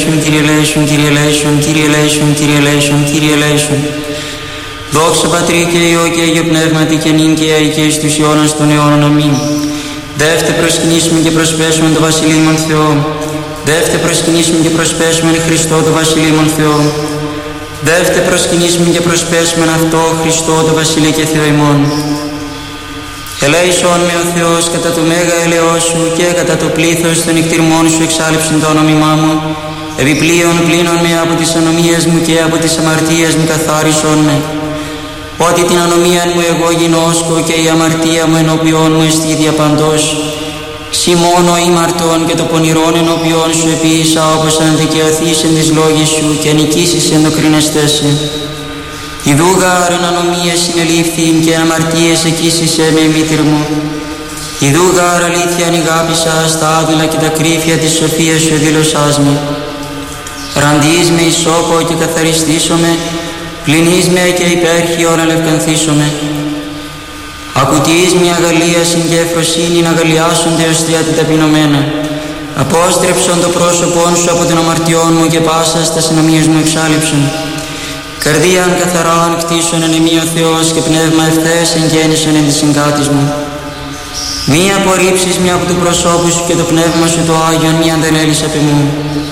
ελέησον, Κύριε ελέησον, Κύριε ελέησον, Κύριε ελέησον, Κύριε ελέησον, Κύριε ελέησον. Δόξα Πατρί και Υιό και Αγίο Πνεύματι και νυν και αεί και εις τους αιώνας των αιώνων. Αμήν. Δεύτε προσκυνήσουμε και προσπέσουμε το Βασιλείμον Θεό. Δεύτε προσκυνήσουμε και προσπέσουμε Χριστό το Βασιλείμον Θεό. Δεύτε προσκυνήσουμε και προσπέσουμε αυτό Χριστό το Βασιλεί και Θεό ημών. Ελέησον με ο Θεός κατά το μέγα ελαιός σου και κατά το πλήθος των νυχτηρμών σου εξάλειψον το όνομά μου. Επιπλέον πλύνον με από τις ανομίες μου και από τις αμαρτίες μου καθάρισον με. Ότι την ανομία μου εγώ γινώσκω και η αμαρτία μου ενώπιόν μου εστί διαπαντός. Συ μόνο ήμαρτον και το πονηρόν ενώπιόν σου επίησα, όπως αν δικαιωθείς εν τις λόγεις σου και νικήσεις εν το κρινεστέσαι. Ιδού γάρ εν ανομίες συνελήφθην και αμαρτίες εκείσισε με μήτυρ μου. Ιδού γάρ αλήθεια ανηγάπησα στα άδουλα και τα κρύφια της σοφίας σου δήλωσάς με. Ραντείς με ισόπω και καθαριστήσομαι, πλυνείς με και υπέρχιον αλευκανθήσομαι. Ακουτείς μια αγαλίασιν και ευφροσύνην αγαλιάσονται ως θεία τα ταπεινωμένα. Απόστρεψον το πρόσωπόν σου από την αμαρτιών μου και πάσα στα συνομίες μου εξάλειψον. Καρδίαν καθαράν κτίσον εν εμεί ο Θεός και πνεύμα ευθέες εγγέννησον εν της συγκάτης μου. Μη απορρίψεις μια από του προσώπου σου και το πνεύμα σου το Άγιον μη αντανέλεις απ' εμού.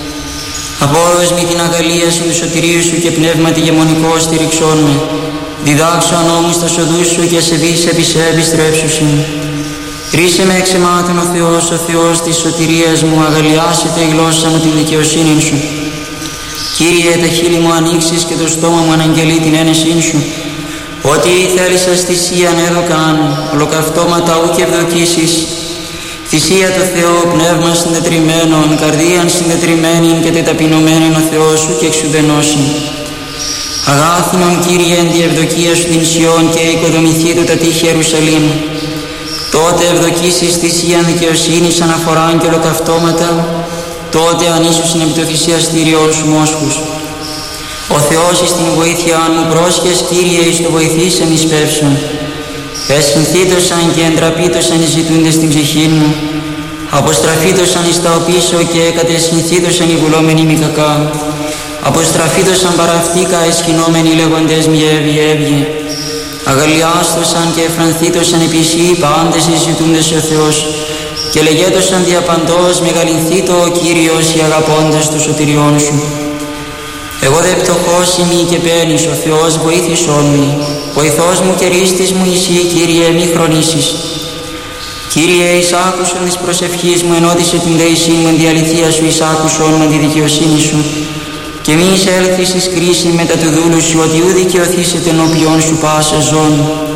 Απόδος μη την αγαλίαση του σωτηρίου σου και πνεύμα τη γεμονικό στηριξών με. Διδάξω νόμους στα σοδούς σου και σε δεις επί σε επιστρέψουσιν. Ρίσε με εξαιμάτων ο Θεός της σωτηρίας μου, αγαλιάσετε η γλώσσα μου την δικαιοσύνη σου. Κύριε, τα χείλη μου ανοίξεις και το στόμα μου αναγγελεί την ένεσή σου. Ότι θέλησας θυσίαν έδωκαν, ολοκαυτώματα ου και ευδοκίσεις. Θυσία του Θεού, πνεύμα συντετριμμένον, καρδίαν συντετριμένην και τεταπεινωμένην ο Θεός σου και εξουδενώσιν. Αγάθινον Κύριε εν τη ευδοκία σου την Σιών και οικοδομηθεί του τα τείχη Ιερουσαλήμ. Τότε ευδοκίσεις θυσίαν δικαιοσύνης αναφοράν και ολοκαυτώματα, τότε ανήσουσιν επί το θυσιαστήριον σου μόσχους. Ο Θεός εις την βοήθεια μου πρόσχες Κύριε εις το βοηθήσεν εις πεύσον. Εσυνθήτωσαν και εντραπήτωσαν οι ζητούντες στην ψυχή μου. Αποστραφήτωσαν εις τα οπίσω και κατεσυνθήτωσαν οι βουλόμενοι μη κακά. Αποστραφήτωσαν παραυτήκα εσχυνόμενοι λέγοντες μη έβγε έβγε. Αγαλιάστωσαν και εφρανθήτωσαν επισή πάντες οι ζητούντες ο Θεός. Και λεγέτωσαν διαπαντός μεγαλυνθήτω ο Κύριος οι αγαπώντες του σωτηριών σου. Εγώ δε πτωχός ημί και παίρνεις ο Θεός βοήθησόν μη. Βοηθός μου και ρίστης μου εσύ Κύριε μη χρονίσεις. Κύριε εισάκουσον της προσευχής μου, ενώτισε την δεησή μου εν τη αληθεία σου, εισάκουσον με τη δικαιοσύνη σου. Και μη εισέλθεις εις κρίση μετά του δούλου σου, ότι ου δικαιωθήσετε ενώπιον σου πάσα ζών.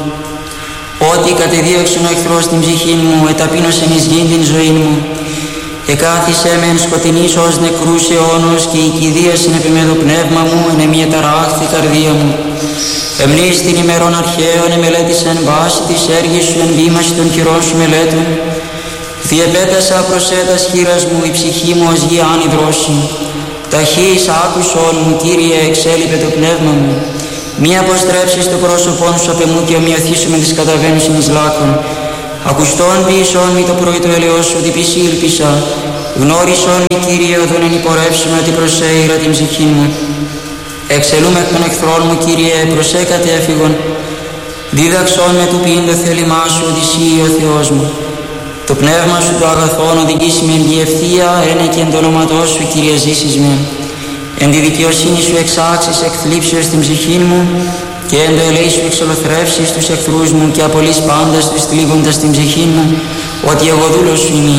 Ότι κατεδίωξον ο εχθρός την ψυχή μου, εταπείνωσεν εις γήν την ζωή μου. Εκάθισε με εν σκοτεινής ως νεκρούς αιώνος και η κηδίασιν επί με το πνεύμα μου, εν εμεί εταράχθη καρδία μου. Εμνείς την ημερών αρχαίων εμελέτησεν βάση της έργης σου, εν βήμαση των χειρών σου μελέτων. Διεπέτασα προσέτας χείρας μου, η ψυχή μου ως γη άνυδρωση. Ταχύς άκουσον μου, Κύριε, εξέλιπε το πνεύμα μου. Μη αποστρέψεις το πρόσωπόν σου απ' εμού και ομοιωθήσου με τις καταβαίνουσιν εις λάκων. Ακουστόν ποιησόν μη το πρωί το έλεος σου, ότι πισή ήλπισα. Γνώρισον μη, Κύριε, οδόν εν υπορεύσουμε ότι προσέειρα την ψυχή μου. Εξελούμε εκ των εχθρών μου, Κύριε, προσέκατε έφυγον. Δίδαξον με του ποιήν το θέλημά σου, ότι εσύ ο Θεός μου. Το πνεύμα σου το αγαθόν οδηγήσει με εν τη ευθεία, ένε και εν το όνοματό σου, Κύριε, ζήσεις με. Εν τη δικαιοσύνη σου εξάξεις εκ θλίψεως την ψυχή μου και εν το ελέη σου εξολοθρεύσεις τους εχθρούς μου και απολύς πάντας τους θλίβοντας την ψυχή μου, ότι εγώ δούλος σου είμαι.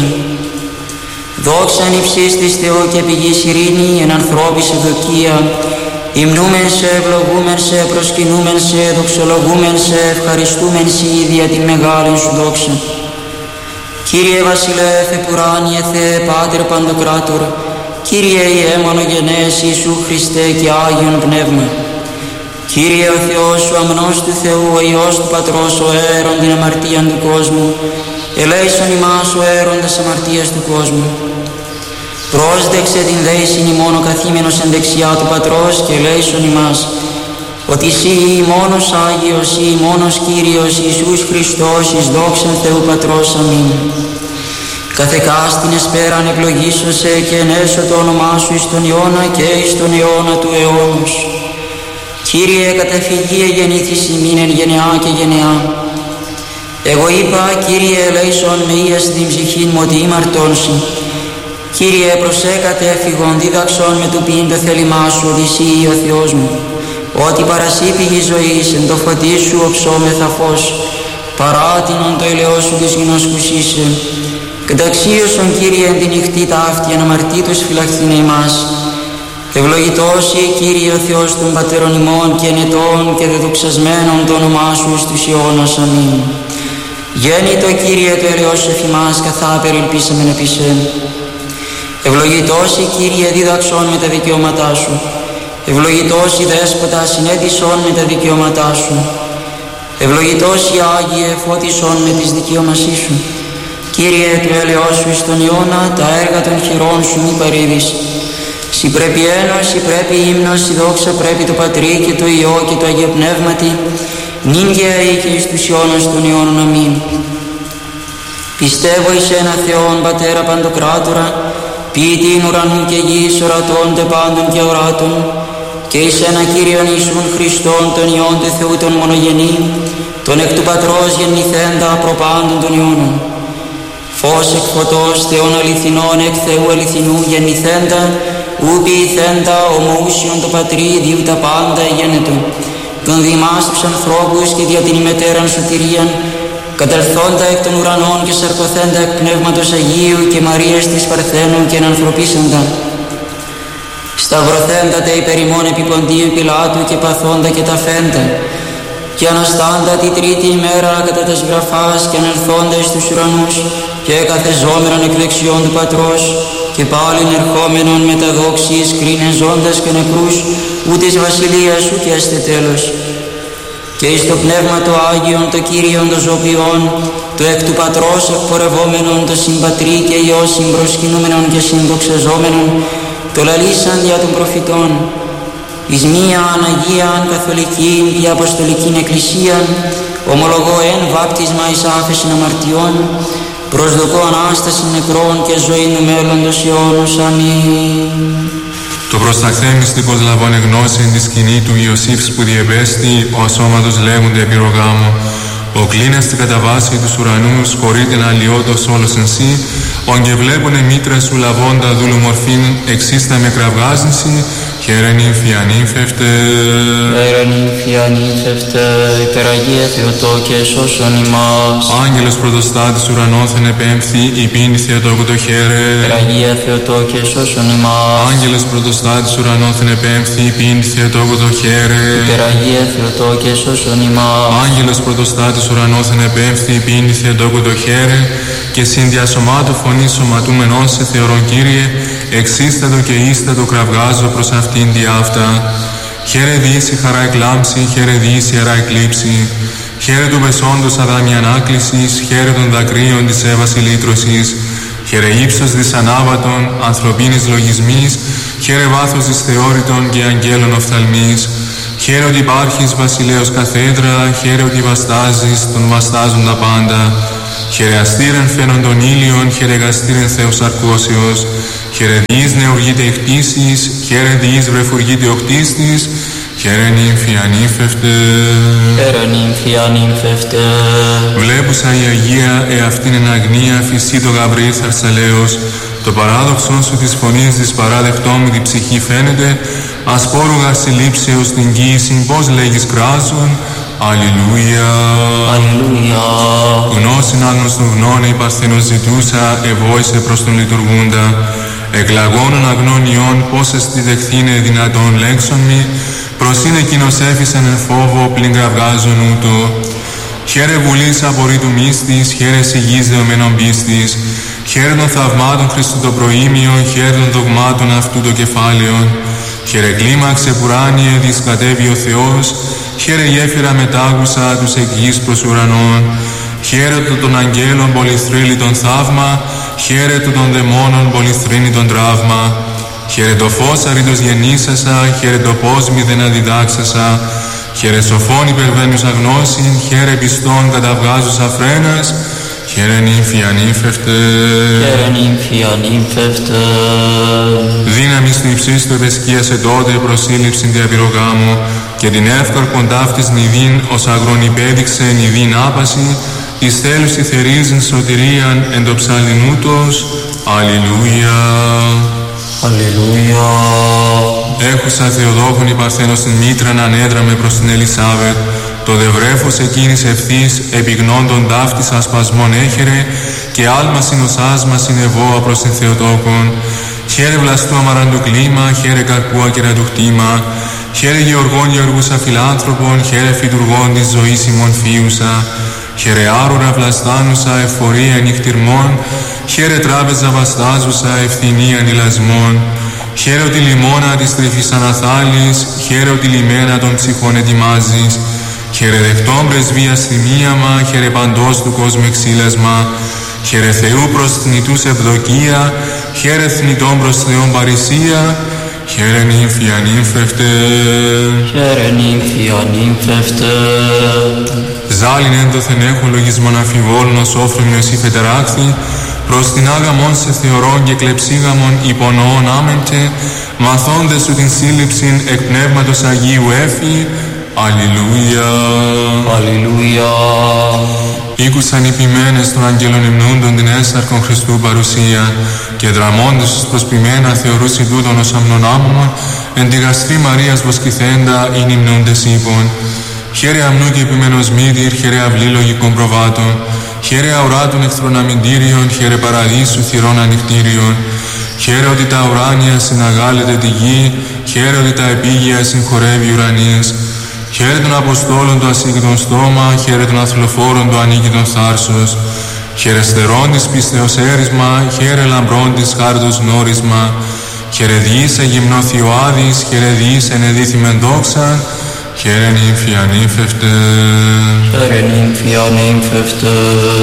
Δόξα εν υψής της Θεό και πηγής ειρήνη, εν ανθρώπης ευδοκία. Υμνούμεν σε, ευλογούμεν σε, προσκυνούμεν σε, δοξολογούμεν σε, ευχαριστούμεν σε δια την μεγάλη σου δόξα. Κύριε Βασιλεύ, επουράνιε Θεέ, Πάτερ Παντοκράτορ, Κύριε Ιε μονογενές Ιησού Χριστέ και Άγιον Πνεύμα. Κύριε ο Θεός σου, αμνός του Θεού, ο Υιός του Πατρός, ο αέρον την αμαρτίαν του κόσμου, ελέησον ημάς ο αέρον τας αμαρτίας του κόσμου. Πρόσδεξε την δέησιν ημών ο καθήμενος εν δεξιά του Πατρός και ελέησον ημάς, ότι εσύ μόνος Άγιος, μόνος Κύριος Ιησούς Χριστός, εις δόξαν Θεού Πατρός. Αμήν. καθεκάστηνες πέραν ευλογήσωσε και ενέσω το όνομά σου εις τον αιώνα και εις τον αιώνα του αιώνος. Κύριε, καταφυγή εγεννήθης ημίν εν γενεά και γενεά. Εγώ είπα, Κύριε, ελέησον με ίας την ψυχήν μου ότι ημαρτώνσι. Κύριε, προσέκατε έφυγον, δίδαξον με του ποιήν το θέλημά σου, οδυσσή ο Θεός μου. Ότι παρασύπηγη ζωής, εν το φωτί σου οψόμεθα φως, παράτηνον το ελαιός σου της γινωσκουσίσε. Καταξίωσον, Κύριε, εν τη νυχτή ταύτη, αναμαρτήτως φυλαχθήνε ημάς. Ευλογητός Κύριε ο Θεός των πατέρων ημών και ενετών και δεδοξασμένων το όνομά σου στους αιώνας. Αμήν. Γέννητο Κύριε το ελαιός σου εφημάς, καθά περιελπίσαμεν επί σε. Ευλογητός Κύριε δίδαξον με τα δικαιώματά σου. Ευλογητός Δέσποτα συνέτησον με τα δικαιώματά σου. Ευλογητός Άγιε φώτισον με τις δικαιώμασή σου. Κύριε του ελαιός σου εις τον αιώνα τα έργα των χειρών σου μη παρήδεις. Συ πρέπει ένωση, πρέπει ύμνος, η δόξα πρέπει το Πατρί και το Υιό και το Αγίο Πνεύματι, νυν και αεί και εις τους αιώνας των αιώνων. Αμήν. Πιστεύω εις ένα Θεόν Πατέρα Παντοκράτορα, ποιητήν ουρανού και γης, ορατών τε πάντων και οράτων, και εις ένα Κύριον Ιησούν Χριστόν, τον Υιόν του Θεού τον μονογενή, τον εκ του Πατρός γεννηθέντα προπάντων των αιώνων. Φως εκ φωτός, Θεόν αληθινών, εκ Θεού αληθινού γεννηθέντα, ου ποιηθέντα ομοούσιον το Πατρί, διού τα πάντα γένετο. Τον δημάς τους ανθρώπους και δια την ημετέραν σωτηρίαν, κατελθόντα εκ των ουρανών και σαρκωθέντα εκ Πνεύματος Αγίου και Μαρίας της Παρθένου και ενανθρωπίσαντα. Σταυρωθέντα τε υπερ ημών επί Ποντίου Πιλάτου και παθόντα και ταφέντα. Και αναστάντα τη τρίτη ημέρα κατά τας γραφάς και ανερθόντα εις τους ουρανούς και καθεζόμενον εκ δεξιών του Πατρός και πάλιν ερχόμενον με τα δόξης κρίνεν ζώντας και νεκρούς ούτης βασιλείας σου και έστε τέλος. Και εις το Πνεύμα το Άγιον το Κύριον το ζωπιόν το εκ του Πατρός εκπορευόμενον το συμπατρί και Υιό συμπροσκυνούμενον και συνδοξαζόμενον το λαλήσαν δια των προφητών εις μίαν Αγίαν Καθολικήν και Αποστολικήν Εκκλησίαν ομολογώ εν βάπτισμα εις άφεσιν αμαρτιών, προσδοκώ Ανάσταση νεκρών και ζωή του μέλλοντος αιώνος. Αμήν. Το προσταχθέμιστικος λαβώνε γνώση εν τη σκηνή του Ιωσήφ που διεπέστη, ο ασώματος λέγονται επιρρογάμου. Ο κλίνας στην καταβάση τους ουρανούς, χωρείται να αλλοιώτος όλος εν σύ, ον και βλέπουνε μήτρα σου λαβώντα δούλου μορφήν, εξίστα με κραυγάζνηση, χαίρεν νυμφιανύμφευτε. Χαίρεν νυμφιανύμφευτε, υπεραγία Θεοτό και σώσον ημάς. Άγγελος πρωτοστάτης ουρανόθεν επέμφθη, υπήν Θεοτόκου το χαίρε. Υπεραγία Θεοτό και σώσον ημάς. Άγγελος πρωτοστάτης ουρανόθεν επέμφθη, υπήν Θεοτόκου το χαίρε. Υπεραγία Θεοτό και σώσον ημάς. Άγγελος πρωτοστάτης ουρανόθεν επέμφθη, υπήν Θεοτόκου το χαίρε. Και συνδιασωμάτου φωνή σωματούμενον σε θεωρών Κύριε, εξίστατο και ίστατο κραυγάζω προς αυτήν τη αυτά. Χαίρε διήσει χαρά εκλάμψη, χαίρε διήσει χαρά εκλείψη. Χαίρε του πεσόντος αδάμια ανάκλησης, χαίρε των δακρύων της έβαση λύτρωσης. Χαίρε ύψος της ανάβατων, ανθρωπίνης λογισμής, χαίρε βάθος της θεώρητων και αγγέλων οφθαλμής. Χαίρε ότι υπάρχεις βασιλέως καθέδρα, χαίρε ότι βαστάζεις, τον βαστάζουν τα πάντα. Χαίρε αστήρεν φαίνον των ήλιων, χαίρε γαστήρεν Θεός αρκώσεως. Χαίρε διείς νεουργείται εκτίσεις, χαίρε διείς βρεφουργείται ο κτίστης, χαίρε νύμφη ανύμφευτε. Χαίρε νύμφη ανύμφευτε. Βλέπουσα η Αγία εαυτήν εν αγνία φυσί το Γαβριήλ Θαρσαλέος. Το παράδοξον σου της φωνής της παράδεκτό μου την ψυχή φαίνεται, ασπόρουγα συλλήψεως την κοίησιν πως λέγεις κράζουν. Αλληλούια. Αλληλούια. Γνώσιν άγνωστον γνώνε η παρθένος ζητούσα, ευόησε προς τον λειτουργούντα. Εκλαγώνων αγνών ιών, πόσες τη δεχθήνε δυνατόν λέξον μη, προσήν εκείνος έφυσαν εν φόβο, πλην κραυγάζον ούτω. Χαίρε βουλής απορρίτου μύστης, χαίρε σιγής δεωμένων πίστης, χαίρε των θαυμάτων Χριστού το προήμιον, χαίρε των δογμάτων αυτού το κεφάλαιον. Χαίρε κλίμαξε πουράνιε, δισκατεύει ο Θεός, χαίρε γέφυρα μετάγουσα τους εκ γης προς ουρανών. Χαίρε του των αγγέλων πολυθρύλει τον θαύμα, χαίρε του των δαιμόνων πολυθρύνει τον τραύμα. Χαίρε το φως αρήτως γεννήσασα, χαίρε το πώς μηδεν αδιδάξασα. Χαίρε σοφών υπερβαίνουσα γνώσιν, χαίρε πιστών καταβγάζουσα φρένας. χαίρε νύμφη ανύμφευτε, χαίρε νύμφη ανύμφευτε. Δύναμη του υψίστου ευεσκίασε τότε προσήλυψην διαπυρογάμου και την εύκαρπον ταύτης νηδίν ως αγρόν υπέδειξε νηδίν άπαση εις θέλουσι θερίζειν σωτηρίαν εν το ψαλινούτος. Αλληλούια. Αλληλούια. Έχουσα Θεοδόκον η Παρθένος την μήτραν ανέδραμε προς την Ελισάβετ, το δευρέφος εκείνης ευθύς επιγνώντων ταύτης ασπασμών έχερε και άλμα συνοσάς μας συνεβόα προς την Θεοτόκον. Χαίρε βλαστού αμαραντου κλίμα, χαίρε καρπού ακεραντου χτήμα, χαίρε γεωργών γεωργούσα φιλάνθρωπων, χαίρε φυτουργών της ζωής ημών φίουσα, χαίρε άρουρα βλαστάνουσα εφορία νυχτυρμών, χαίρε τράπεζα βαστάζουσα ευθυνία νηλασμών, χαίρε ότι λιμώνα της τρυφής αναθάλης, χαίρε ότι λιμένα των ψυχών ετοιμάζεις, χαίρε δεχτών πρεσβείας θυμίαμα, χαίρε παντός του κόσμου εξήλασμα, χαίρε Θεού προς θνητούς ευδοκία, χαίρε θνητών προς Θεόν παρησία, χαίρε νύμφη ανύμφευτε, χαίρε νύμφη ανύμφευτε. Ζάλιν ένδοθεν έχω λογισμόν αμφιβόλων ως όφρομοι ως υφετεράκθη, προς την άγαμον σε θεωρών και κλεψίγαμον υπονοών άμεντε, μαθώντες σου την σύλληψην εκ πνεύματος Αγίου έφη. Αλληλούια. Αλληλούια. Ήκουσαν οι ποιμένες των αγγέλων υμνούντων την έσαρκον Χριστού παρουσία και δραμώντες τους προσποιμένα θεωρούσι τούτον ως αμνονάμωμον εν τη γαστρή Μαρίας βοσκηθέντα ειν υμνούντες είπων. Χαίρε αμνού και επιμένος μύτηρ, χαίρε αυλή λογικών προβάτων, χαίρε αουράτων εχθροναμυντήριων, χαίρε παραδείσου θυρών ανοιχτήριων, χαίρε ότι τα ουράνια συναγάλεται τη γη, χαίρε ότι τα επίγεια συγχωρεύει ουρανής, χαίρε των Αποστόλων το ασύγκητον στόμα, χαίρε των αθλοφόρων το ανίκητον θάρσος, χαίρε στερών της πίστεως έρισμα, χαίρε λαμπρών της χάρτος γνώρισμα, χαίρε διήσε γυμνό Θειοάδης, χαίρε διήσε ενεδίθημεν δόξαν, χαίρε νύμφη ανύμφευτε, χαίρε νύμφη ανύμφευτε.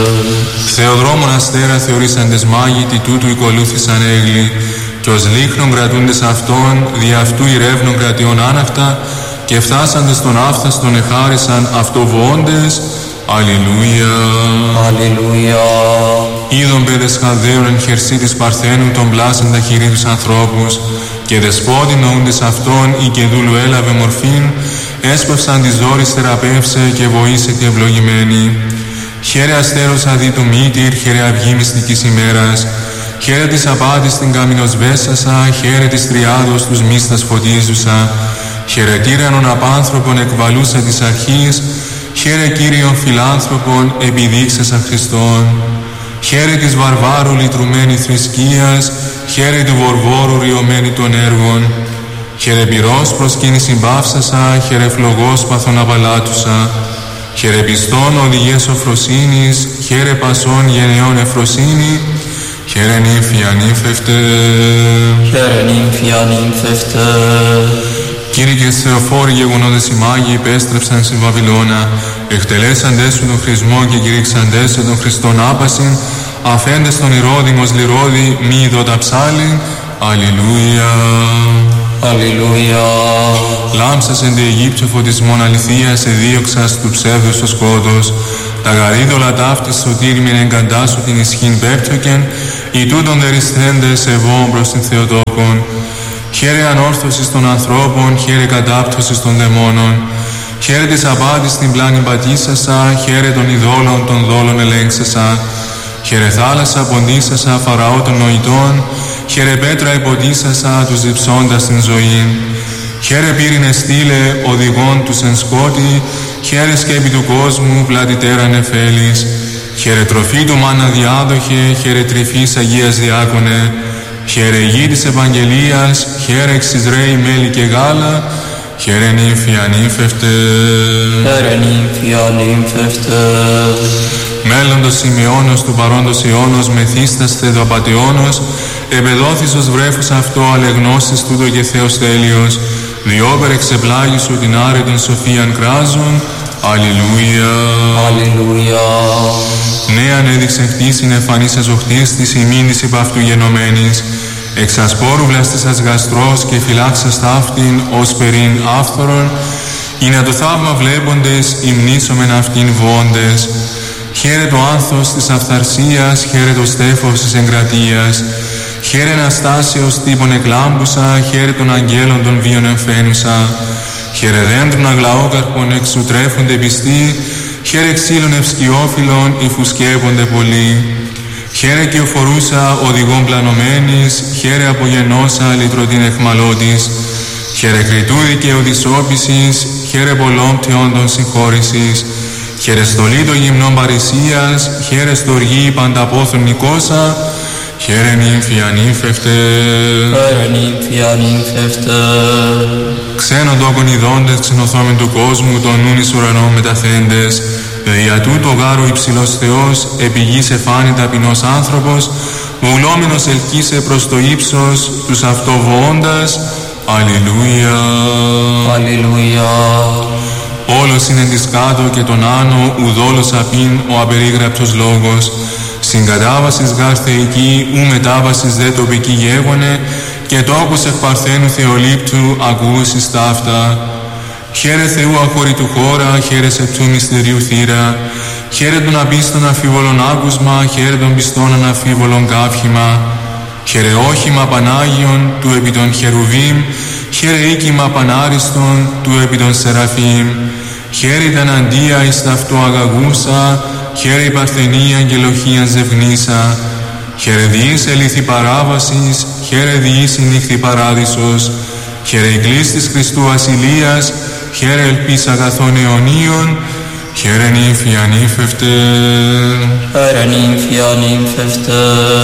Θεοδρόμων αστέρα θεωρήσαντες μάγοι, τι τούτου οικολούθησαν έγλοι, κι ως λίχνων κρατούντες αυτών, δι' αυτού ηρεύνων κρατιών άναχτα, και φτάσαντες τον άφθαστον εχάρισαν αυτοβοώντες. Αλληλούια. Αλληλούια. Είδον παιδες Χαλδαίων εν χερσί της Παρθένου τον πλάσαντα χειρί τους ανθρώπους, και δεσπότη νοούντες αυτών ή και δούλου έλαβε μορφήν, έσπευσαν της δόρης θεραπεύσε και βοήσε και ευλογημένη. Χαίρε αστέρος αδί του μύτηρ, χαίρε αυγή μυστικής ημέρας, χαίρε της απάτης την καμινοσβέσασα, χαίρε της τριάδος τους μίστας φωτίζουσα, χαίρε τύρανον απάνθρωπον εκβαλούσα της αρχής, χαίρε Κύριον φιλάνθρωπον επιδείξεσαν Χριστόν, χαίρε της βαρβάρου λυτρουμένη θρησκείας, χαίρε του βορβόρου ριωμένη των έργων, χαίρε πυρός προσκύνηση μπαύσασα, χαίρε φλογός παθον απαλάτουσα, χαίρε πιστών οδηγές οφροσύνης, χαίρε πασών γενεών εφροσύνη, χαίρε νύμφη ανύμφευτε, χαίρε νύμφη ανύμφευτε. Κύριε Θεοφόροι γεγονότες οι μάγοι υπέστρεψαν στη Βαβυλώνα, εκτελέσαντες σου τον χρησμό και κηρύξαντες σε τον Χριστόν άπασιν, αφέντες τον Ηρώδημος λιρόδη μη ειδώτα ψάλιν. Αλληλούια. Αλληλούια. Λάμψας εν τη Αιγύπτιο φωτισμόν αληθείας εδίωξας του ψεύδους το σκότος, τα γαρίδωλα ταύτης σωτήριμην εγκαντάσου την ισχύν πέπτωκεν, οι τούτον δερισθέντες ευών προς την Θεοτόκον. Χαίρε ανόρθωσης των ανθρώπων, χαίρε κατάπτωσης των δαιμόνων, χαίρε της απάτης την πλάνη πατήσασα, χαίρε των ειδόλων των δόλων ελέγξασα, χαίρε θάλασσα ποντίσασα φαραώ των νοητών, χαίρε πέτρα υποτίσασα τους διψώντας την ζωή, χαίρε πύρινε στήλε οδηγών τους εν σκότη, χαίρε σκέπη του κόσμου πλατητέρα νεφέλης, χαίρε τροφή του μάνα διάδοχε, χαίρε τρυφής Αγίας Διάκονε, χαίρε γη της Ευαγγελίας, χαίρε εξισραίοι μέλι και γάλα, χαίρε νύμφη ανύμφευτε, χαίρε νύμφη ανύμφευτε. Μέλλοντος Σημειώνος του παρόντος αιώνος μεθύστας θεδοαπατεώνος, επεδόθης ως βρέφος αυτό αλεγνώσεις τούτο και Θεός τέλειος, διόπερ εξεπλάγει σου την άρετον σοφίαν κράζουν. Αλληλούια. Αλληλούια. Νέαν έδειξε χτίσιν εφανίσας ο χτίστης ημίν της υπ' αυτού γενομένης, εξασπόρου βλαστήσας γαστρός και φυλάξας ταύτην ως περίν άφθορον, είναι το θαύμα βλέποντες υμνήσομεν αυτήν βόντες. Χαίρε το άνθος της αυθαρσίας, χαίρε το στέφος της εγκρατείας. Χαίρε Αναστάσεως τύπων εκλάμπουσα, χαίρε των αγγέλων των βίων εμφαίνουσα. Χαίρε δέντρων αγλαόκαρπων εξουτρέφονται πιστοί, χαίρε ξύλων ευσκιόφυλλων υφουσκέπονται πολλοί. Χαίρε και οφορούσα οδηγών πλανωμένης, χαίρε απογενώσα λυτρωτήν εχμαλώτης. Χαίρε κριτού δικαιωτής όπισης, χαίρε πολλών πτιόντων συγχώρησης. Χαίρε στολή των γυμνών παρησίας, χαίρε στοργή πανταπόθων Νικόσα. Χαίρε νύμφη ανύμφευτε. Χαίρε νύμφη ανύμφευτε. Ξένων τόκων ειδώντες ξενωθόμεν του κόσμου, των νουν εις ουρανών μεταθέντες. Δια τούτο γάρου υψηλός Θεός, επί γης εφάνη ταπεινός άνθρωπος, βουλόμενος ελκύσε προς το ύψος, τους αυτοβοώντας. Αλληλούια. Αλληλούια. Όλος είναι της κάτω και τον άνω, ουδόλος απειν ο απερίγραψος λόγος. Συγκατάβασης γάρ θεϊκή, ου μετάβασης δε τοπική γέγονε, και τόπος εκ παρθένου Θεολήπτου ακούσεις ταύτα. Χαίρε Θεού αχωρητού χώρα, χαίρε σε ψού μυστηρίου θύρα. Χαίρε των απίστων αφίβολων άκουσμα, χαίρε των πιστών αναφίβολων κάφημα. Χαίρε όχημα Πανάγιον του επί των Χερουβίμ, χαίρε οίκημα Πανάριστον του επί των Σεραφείμ. Χαίρε ήταν αντία εις ταυτό αγαγούσα, χαίρε η παρθενία αγγελοχίαν ζευγνήσα. Χαίρε διείς ελήθη παράβασης, χαίρε διείς η νύχτη παράδεισος. Χαίρε η κλής της Χριστού ασυλίας, χαίρε ελπίς αγαθών αιωνίων. Χαίρε νύμφη ανύμφευτε. Χαίρε νύμφη ανύμφευτε.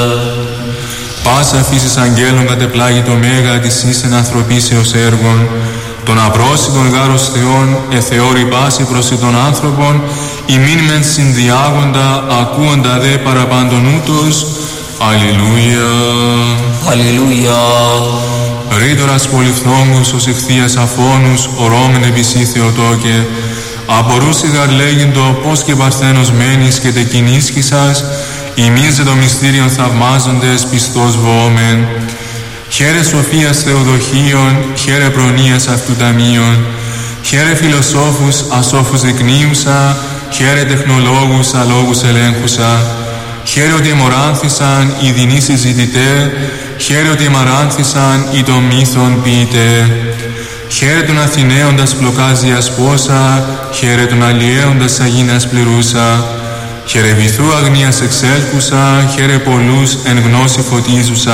Πάσα φύσης αγγέλων κατεπλάγει το μέγα της ίσεν ανθρωπίσεως έργων. Τον απρόσιτον γάρος Θεών εθεώρη πάση προς των άνθρωπων, ημίν μεν συνδιάγοντα, ακούοντα δε παραπάντων ούτως. Αλληλούια. Αλληλούια. Ρήτορας πολυφθόγκους ως ηχθείας αφώνους, ορώμεν επισή Θεοτόκε. Απορούσι γαρ λέγειν-το πως και παρθένος μένεις και τεκινίσχυσας, ημίζε το μυστήριον θαυμάζοντες πιστός βοόμεν. Χαίρε σοφίας Θεοδοχίων, χαίρε προνοίας αυτού ταμείων. Χαίρε φιλοσόφους ασόφους δεικνύουσα, χαίρε τεχνολόγους αλόγους ελέγχουσα. Χαίρε ότι εμοράνθησαν οι δεινοί συζητητέ, χαίρε ότι εμαράνθησαν οι των μύθων ποιητέ. Χαίρε τον Αθηναίοντας πλοκάζιας πόσα, χαίρε τον αλλιέοντας αγίνας πληρούσα. Χαίρε βυθού αγνίας εξέλκουσα, χαίρε πολλούς εν γνώση φωτίζουσα.